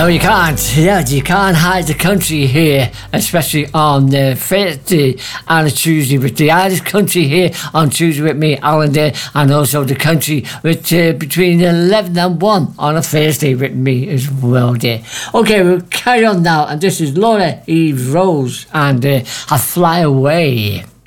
No, you can't. Yeah, you can't hide the country here, especially on Thursday and a Tuesday with the Irish country here on Tuesday with me, Alan Day, and also the country with between 11 and 1 on a Thursday with me as well there. Okay, we'll carry on now, and this is Laura Eve Rose and I Fly Away.